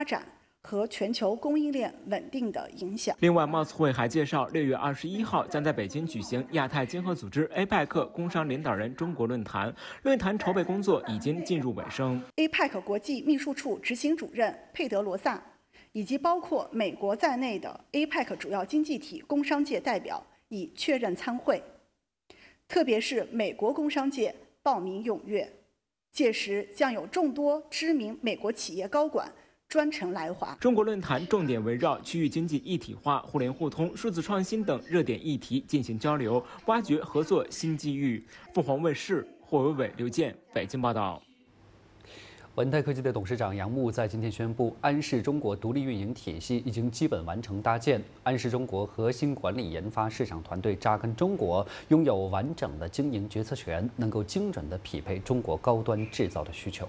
展和全球供应链稳定的影响。 另外，贸促会还介绍，6月21号将在北京举行亚太经合组织 APEC 工商领导人中国论坛，论坛筹备工作已经进入尾声。 APEC 国际秘书处执行主任佩德罗萨以及包括美国在内的 APEC 主要经济体工商界代表已确认参会，特别是美国工商界报名踊跃，届时将有众多知名美国企业高管专程来华。 中国论坛重点围绕区域经济一体化、互联互通、数字创新等热点议题进行交流，挖掘合作新机遇。凤凰卫视霍伟伟、刘健北京报道。 文泰科技的董事长杨牧在今天宣布，安视中国独立运营体系已经基本完成搭建，安视中国核心管理研发市场团队扎根中国，拥有完整的经营决策权，能够精准地匹配中国高端制造的需求。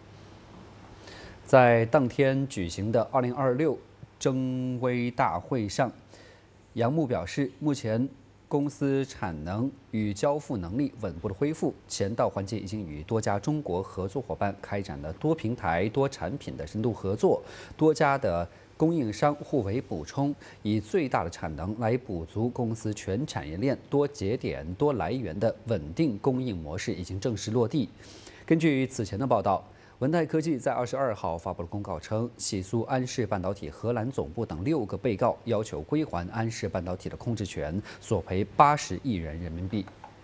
在当天举行的2026征微大会上，杨牧表示，目前公司产能与交付能力稳步的恢复，前道环节已经与多家中国合作伙伴开展了多平台、多产品的深度合作，多家的供应商互为补充，以最大的产能来补足公司全产业链多节点、多来源的稳定供应模式已经正式落地。根据此前的报道，文泰科技在22号发布了公告称，起诉安氏半导体荷兰总部等6个被告，要求归还安氏半导体的控制权，索赔80亿元人民币。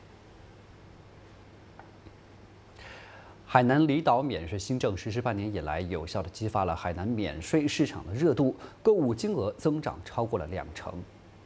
海南离岛免税新政实施半年以来，有效地激发了海南免税市场的热度，购物金额增长超过了20%。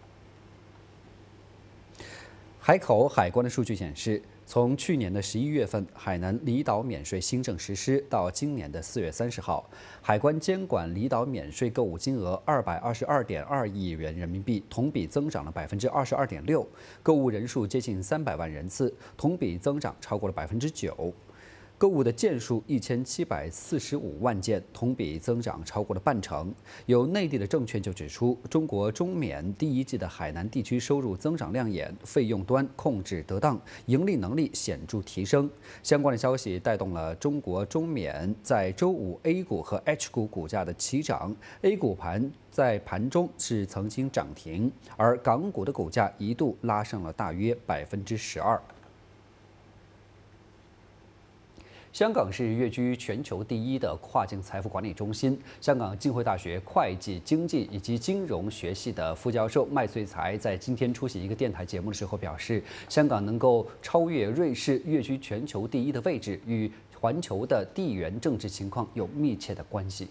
海口海关的数据显示，从去年的11月份海南离岛免税新政实施到今年的4月30号，海关监管离岛免税购物金额222.2亿元人民币，同比增长了22.6%，购物人数接近300万人次，同比增长超过了9%。购物的件数1745万件，同比增长超过了半成。有内地的证券就指出，中国中缅第一季的海南地区收入增长亮眼，费用端控制得当，盈利能力显著提升。相关的消息带动了中国中缅在周五 A 股和 H 股股价的齐涨 ，A 股盘在盘中是曾经涨停，而港股的股价一度拉升了大约12%。香港是跃居全球第一的跨境财富管理中心。香港浸会大学会计、经济以及金融学系的副教授麦萃才在今天出席一个电台节目的时候表示，香港能够超越瑞士，跃居全球第一的位置，与环球的地缘政治情况有密切的关系。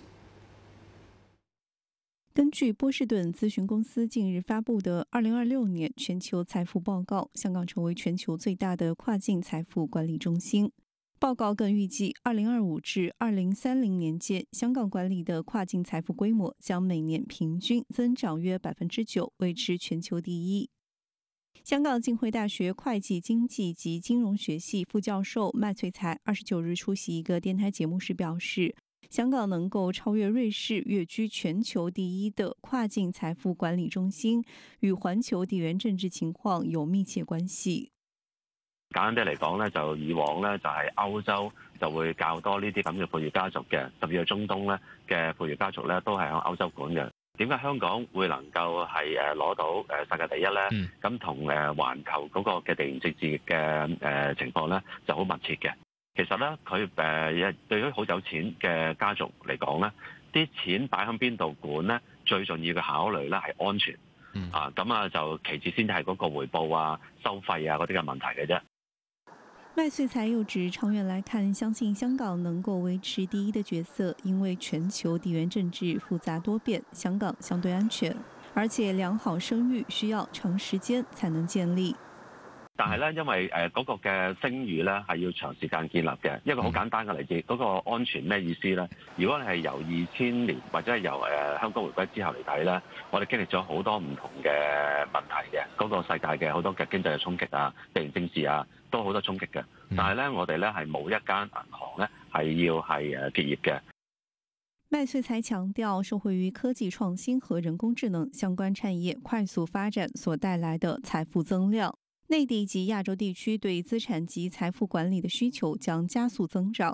根据波士顿咨询公司近日发布的2026年全球财富报告，香港成为全球最大的跨境财富管理中心。报告更预计，2025至2030年间，香港管理的跨境财富规模将每年平均增长约9%，维持全球第一。香港浸会大学会计、经济及金融学系副教授麦萃才29日出席一个电台节目时表示，香港能够超越瑞士，跃居全球第一的跨境财富管理中心，与环球地缘政治情况有密切关系。 簡單啲嚟講咧，就以往咧就係歐洲就會較多呢啲咁嘅富裕家族嘅，特別係中東咧嘅富裕家族咧都係喺歐洲管嘅。點解香港會能夠係攞到世界第一咧？咁同環球嗰個嘅地緣政治嘅情況咧就好密切嘅。其實咧佢對於好有錢嘅家族嚟講咧，啲錢擺喺邊度管咧，最重要嘅考慮咧係安全。咁啊就其次先係嗰個回報啊、收費啊嗰啲嘅問題嘅啫。 麦萃才又指，长远来看，相信香港能够维持第一的角色，因为全球地缘政治复杂多变，香港相对安全，而且良好声誉需要长时间才能建立。 但係咧，因為嗰個嘅聲譽咧係要長時間建立嘅。一個好簡單嘅例子，嗰個安全咩意思咧？如果你係由2000年或者係由香港回歸之後嚟睇咧，我哋經歷咗好多唔同嘅問題嘅，嗰個世界嘅好多嘅經濟嘅衝擊啊、地緣政治啊，都好多衝擊嘅。但係咧，我哋咧係冇一間銀行咧係要係結業嘅。 麦萃才強調，受惠於科技創新和人工智能相關產業快速發展所帶來的財富增量，內地及亞洲地區對資產及財富管理的需求將加速增長。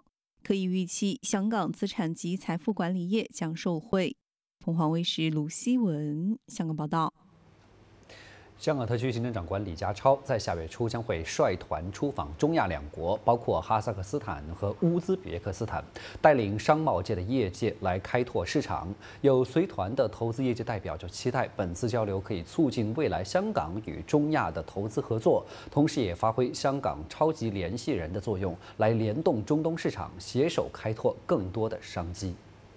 可以预期香港资产及财富管理业将受惠。凤凰卫视卢希文香港报道。 香港特区行政长官李家超在下月初将会率团出访中亚两国，包括哈萨克斯坦和乌兹别克斯坦，带领商贸界的业界来开拓市场。有随团的投资业界代表就期待本次交流可以促进未来香港与中亚的投资合作，同时也发挥香港超级联系人的作用，来联动中东市场，携手开拓更多的商机。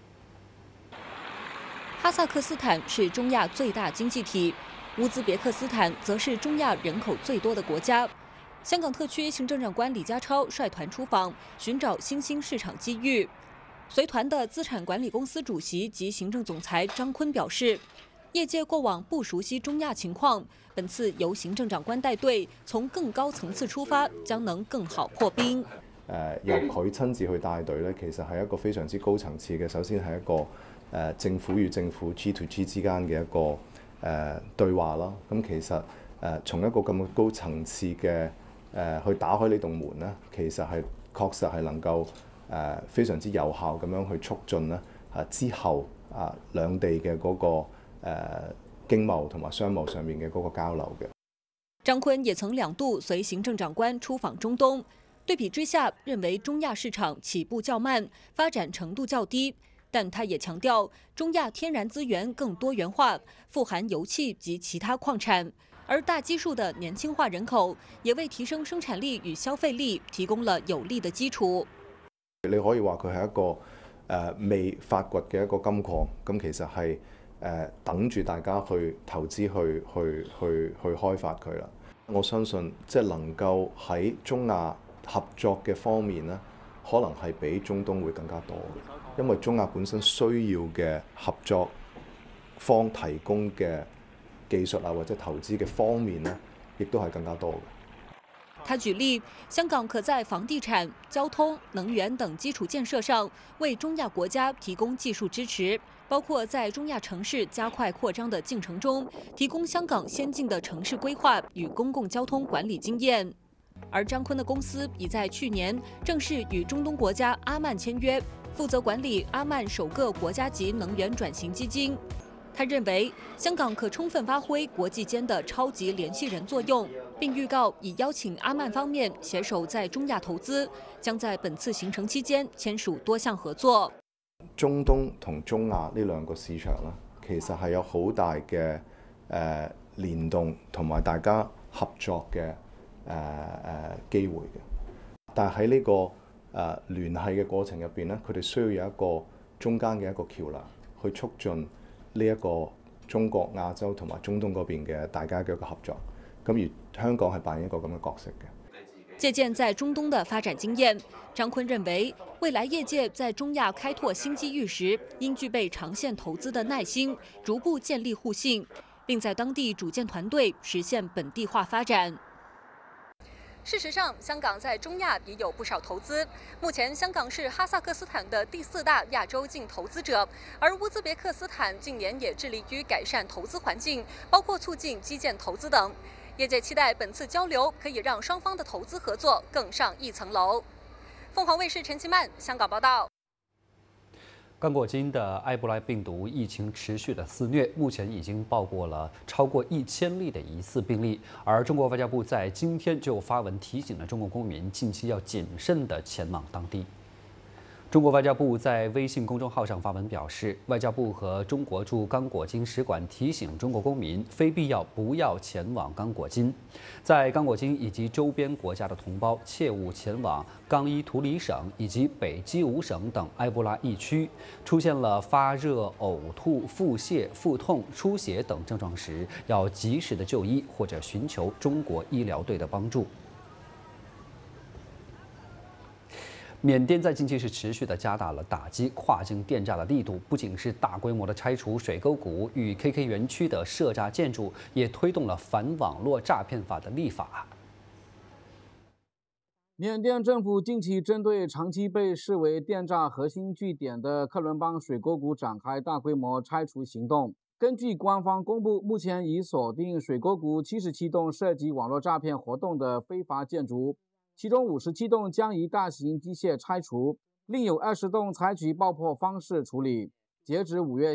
哈萨克斯坦是中亚最大经济体。乌兹别克斯坦则是中亚人口最多的国家。香港特区行政长官李家超率团出访，寻找新兴市场机遇。随团的资产管理公司主席及行政总裁张坤表示，业界过往不熟悉中亚情況，本次由行政長官帶隊，從更高層次出發，將能更好破冰。 由佢親自去帶隊咧，其實係一個非常之高層次嘅。首先係一個政府與政府 G to G 之間嘅一個對話啦。咁其實從一個咁高層次嘅去打開呢棟門咧，其實係確實係能夠非常之有效咁樣去促進咧之後兩地嘅嗰個經貿同埋商貿上面嘅嗰個交流嘅。 張坤也曾2度隨行政長官出訪中東，對比之下，認為中亞市場起步較慢，發展程度較低。但他也強調，中亞天然資源更多元化，富含油氣及其他礦產，而大基數的年輕化人口也為提升生產力與消費力提供了有利的基礎。 你可以話佢係一個未發掘嘅一個金礦，咁其實係等住大家去投資去開發佢啦。我相信即係能夠喺中亞合作嘅方面咧，可能係比中東會更加多嘅，因為中亞本身需要嘅合作方提供嘅技術或者投資嘅方面咧，亦都係更加多嘅。 他舉例，香港可在房地產、交通、能源等基礎建設上為中亞國家提供技術支持，包括在中亞城市加快擴張的進程中，提供香港先進的城市規劃與公共交通管理經驗。而張坤的公司已在去年正式與中東國家阿曼簽約，負責管理阿曼首個國家級能源轉型基金。他認為香港可充分發揮國際間的超級聯繫人作用，並預告已邀請阿曼方面攜手在中亞投資，將在本次行程期間簽署多項合作。 中東同中亞呢兩個市場咧，其實係有好大嘅連動同埋大家合作嘅機會嘅。但係喺呢個聯繫嘅過程入邊咧，佢哋需要有一個中間嘅一個橋梁去促進呢一個中國、亞洲同埋中東嗰邊嘅大家嘅一個合作，咁而香港係扮演一個咁嘅角色嘅。 借鑑在中東的發展經驗，張坤認為未來業界在中亞開拓新機遇時，應具備長線投資的耐心，逐步建立互信，並在當地組建團隊，實現本地化發展。事實上，香港在中亞也有不少投資。目前，香港是哈薩克斯坦的第4大亞洲淨投資者，而烏茲別克斯坦近年也致力於改善投資環境，包括促進基建投資等。業界期待本次交流可以讓雙方的投資合作更上一層樓。鳳凰衛視陳其曼香港報道。 刚果金的埃博拉病毒疫情持续的肆虐，目前已经报过了超过1000例的疑似病例。而中国外交部在今天就发文提醒了中国公民，近期要谨慎地前往当地。中国外交部在微信公众号上发文表示，外交部和中国驻刚果金使馆提醒中国公民，非必要不要前往刚果金。在刚果金以及周边国家的同胞，切勿前往刚伊图里省以及北基吾省等埃博拉疫区。出现了发热、呕吐、腹泻、腹痛、出血等症状时，要及时的就医或者寻求中国医疗队的帮助。缅甸在近期是持续的加大了打击跨境电诈的力度，不仅是大规模的拆除水沟谷与 KK 园区的涉诈建筑，也推动了反网络诈骗法的立法。 缅甸政府近期针对长期被视为电诈核心据点的克伦邦水沟谷展开大规模拆除行动。根据官方公布，目前已锁定水沟谷77栋涉及网络诈骗活动的非法建筑。其中57栋将以大型机械拆除， 另有20栋采取爆破方式处理。截至5月。